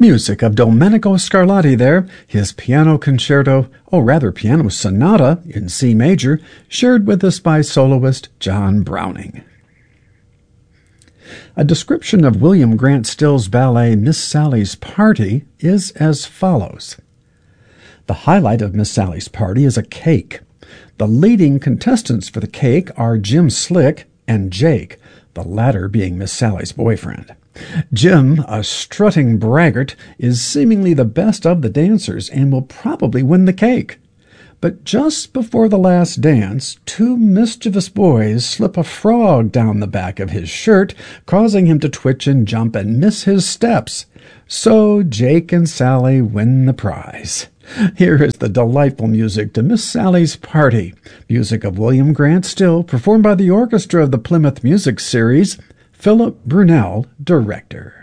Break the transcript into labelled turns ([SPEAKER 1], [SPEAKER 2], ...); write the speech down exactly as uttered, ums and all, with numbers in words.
[SPEAKER 1] Music of Domenico Scarlatti there, his piano concerto, or rather piano sonata in C major, shared with us by soloist John Browning. A description of William Grant Still's ballet Miss Sally's Party is as follows. The highlight of Miss Sally's Party is a cake. The leading contestants for the cake are Jim Slick and Jake, the latter being Miss Sally's boyfriend. Jim, a strutting braggart, is seemingly the best of the dancers and will probably win the cake. But just before the last dance, two mischievous boys slip a frog down the back of his shirt, causing him to twitch and jump and miss his steps. So Jake and Sally win the prize. Here is the delightful music to Miss Sally's Party, music of William Grant Still, performed by the orchestra of the Plymouth Music Series, Philip Brunel, director.